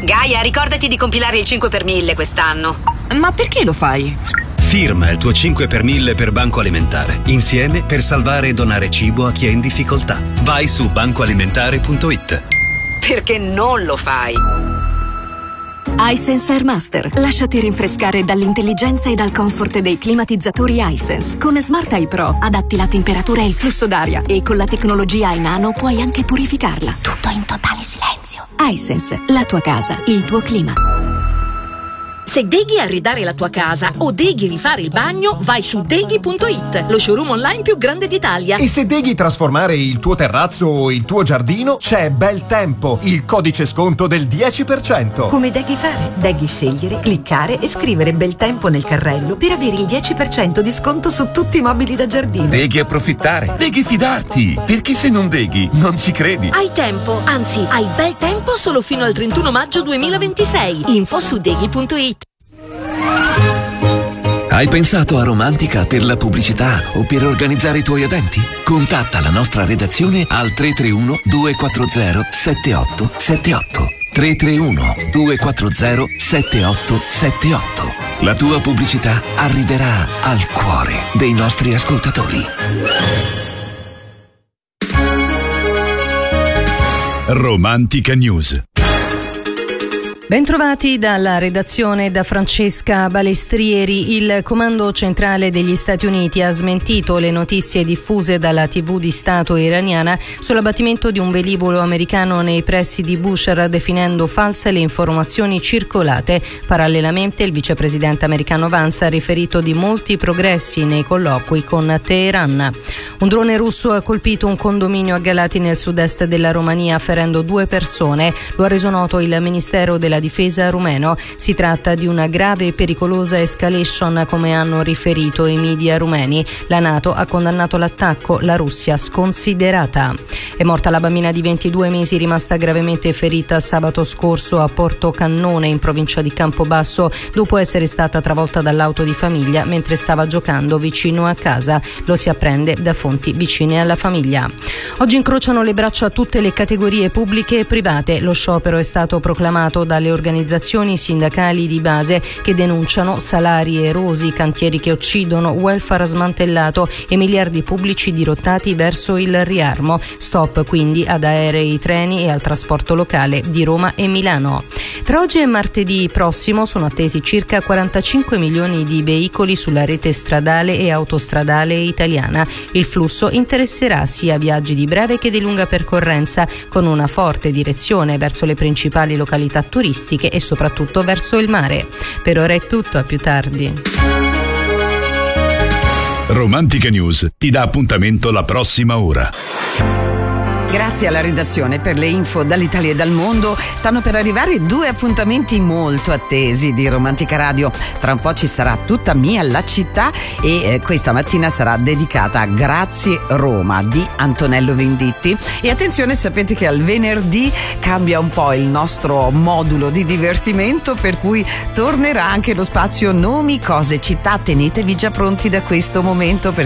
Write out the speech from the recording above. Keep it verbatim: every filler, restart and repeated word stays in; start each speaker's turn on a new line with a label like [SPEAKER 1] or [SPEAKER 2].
[SPEAKER 1] Gaia, ricordati di compilare il cinque per mille quest'anno.
[SPEAKER 2] Ma perché lo fai?
[SPEAKER 3] Firma il tuo cinque per mille per Banco Alimentare. Insieme per salvare e donare cibo a chi è in difficoltà. Vai su banco alimentare punto it.
[SPEAKER 1] Perché non lo fai?
[SPEAKER 4] iSense Air Master. Lasciati rinfrescare dall'intelligenza e dal comfort dei climatizzatori iSense. Con Smart Eye Pro adatti la temperatura e il flusso d'aria e con la tecnologia iNano puoi anche purificarla. Tutto in totale silenzio. iSense, la tua casa, il tuo clima.
[SPEAKER 5] Se deghi arredare la tua casa o deghi rifare il bagno, vai su deghi punto it, lo showroom online più grande d'Italia.
[SPEAKER 6] E se deghi trasformare il tuo terrazzo o il tuo giardino, c'è Bel Tempo, il codice sconto del dieci per cento.
[SPEAKER 7] Come deghi fare? Deghi scegliere, cliccare e scrivere Bel Tempo nel carrello per avere il dieci per cento di sconto su tutti i mobili da giardino.
[SPEAKER 8] Deghi approfittare, deghi fidarti, perché se non deghi non ci credi.
[SPEAKER 5] Hai tempo, anzi hai bel tempo solo fino al trentuno maggio duemilaventisei. Info su deghi punto it.
[SPEAKER 9] Hai pensato a Romantica per la pubblicità o per organizzare i tuoi eventi? Contatta la nostra redazione al tre tre uno due quattro zero sette otto sette otto. tre tre uno due quattro zero sette otto sette otto. La tua pubblicità arriverà al cuore dei nostri ascoltatori.
[SPEAKER 10] Romantica News.
[SPEAKER 11] Bentrovati dalla redazione da Francesca Balestrieri. Il Comando Centrale degli Stati Uniti ha smentito le notizie diffuse dalla tivù di Stato iraniana sull'abbattimento di un velivolo americano nei pressi di Bushehr, definendo false le informazioni circolate. Parallelamente il vicepresidente americano Vance ha riferito di molti progressi nei colloqui con Teheran. Un drone russo ha colpito un condominio a Galati nel sud-est della Romania, ferendo due persone. Lo ha reso noto il Ministero della Difesa rumeno. Si tratta di una grave e pericolosa escalation, come hanno riferito i media rumeni. La NATO ha condannato l'attacco, la Russia sconsiderata. È morta la bambina di ventidue mesi rimasta gravemente ferita sabato scorso a Porto Cannone, in provincia di Campobasso, dopo essere stata travolta dall'auto di famiglia mentre stava giocando vicino a casa. Lo si apprende da fonti vicine alla famiglia. Oggi incrociano le braccia tutte le categorie pubbliche e private. Lo sciopero è stato proclamato dalle organizzazioni sindacali di base che denunciano salari erosi, cantieri che uccidono, welfare smantellato e miliardi pubblici dirottati verso il riarmo. Stop quindi ad aerei, treni e al trasporto locale di Roma e Milano. Tra oggi e martedì prossimo sono attesi circa quarantacinque milioni di veicoli sulla rete stradale e autostradale italiana. Il flusso interesserà sia viaggi di breve che di lunga percorrenza, con una forte direzione verso le principali località turistiche e soprattutto verso il mare. Per ora è tutto, a più tardi.
[SPEAKER 10] Romantica News ti dà appuntamento la prossima ora.
[SPEAKER 2] Grazie alla redazione per le info dall'Italia e dal mondo. Stanno per arrivare due appuntamenti molto attesi di Romantica Radio. Tra un po' ci sarà Tutta mia la città e eh, questa mattina sarà dedicata a Grazie Roma di Antonello Venditti. E attenzione, sapete che al venerdì cambia un po' il nostro modulo di divertimento, per cui tornerà anche lo spazio Nomi, cose, città. Tenetevi già pronti da questo momento, perché